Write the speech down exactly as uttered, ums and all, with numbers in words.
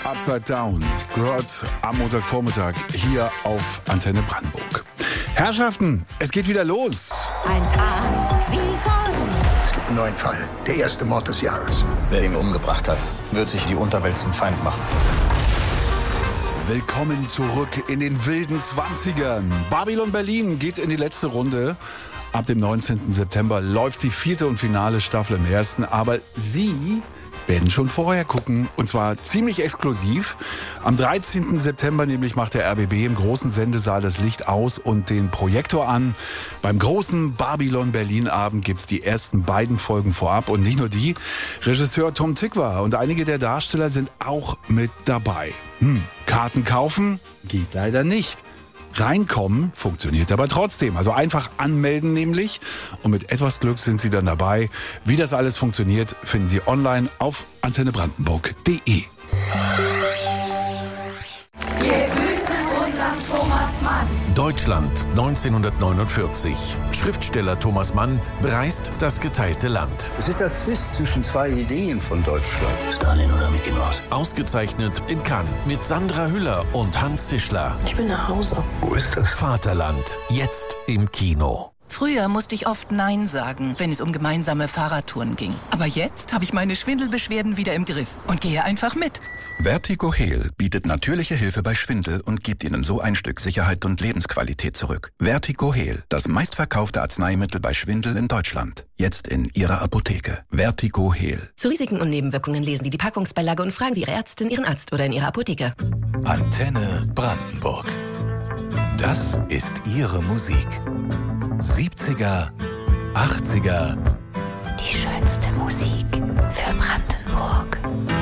Upside Down gehört am Montagvormittag hier auf Antenne Brandenburg. Herrschaften, es geht wieder los. Ein Tag wie Gold. Es gibt einen neuen Fall. Der erste Mord des Jahres. Wer ihn umgebracht hat, wird sich die Unterwelt zum Feind machen. Willkommen zurück in den wilden Zwanzigern. Babylon Berlin geht in die letzte Runde. Ab dem neunzehnten September läuft die vierte und finale Staffel im ersten. Aber Sie werden schon vorher gucken, und zwar ziemlich exklusiv. Am dreizehnten September nämlich macht der R B B im großen Sendesaal das Licht aus und den Projektor an. Beim großen Babylon Berlin Abend gibt's die ersten beiden Folgen vorab und nicht nur die. Regisseur Tom Tykwer und einige der Darsteller sind auch mit dabei. Hm, Karten kaufen geht leider nicht. Reinkommen funktioniert aber trotzdem. Also einfach anmelden nämlich. Und mit etwas Glück sind Sie dann dabei. Wie das alles funktioniert, finden Sie online auf antenne brandenburg punkt de. Wir grüßen unseren Thomas Mann. Deutschland neunzehnhundertneunundvierzig. Schriftsteller Thomas Mann bereist das geteilte Land. Es ist der Zwist zwischen zwei Ideen von Deutschland. Stalin oder Mickey Mouse? Ausgezeichnet in Cannes mit Sandra Hüller und Hans Zischler. Ich will nach Hause. Wo ist das? Vaterland, jetzt im Kino. Früher musste ich oft Nein sagen, wenn es um gemeinsame Fahrradtouren ging. Aber jetzt habe ich meine Schwindelbeschwerden wieder im Griff und gehe einfach mit. Vertigo Heal bietet natürliche Hilfe bei Schwindel und gibt Ihnen so ein Stück Sicherheit und Lebensqualität zurück. Vertigo Heal, das meistverkaufte Arzneimittel bei Schwindel in Deutschland. Jetzt in Ihrer Apotheke. Vertigo Heal. Zu Risiken und Nebenwirkungen lesen Sie die Packungsbeilage und fragen Sie Ihre Ärztin, Ihren Arzt oder in Ihrer Apotheke. Antenne Brandenburg. Das ist Ihre Musik. siebziger, achtziger. Die schönste Musik für Brandenburg.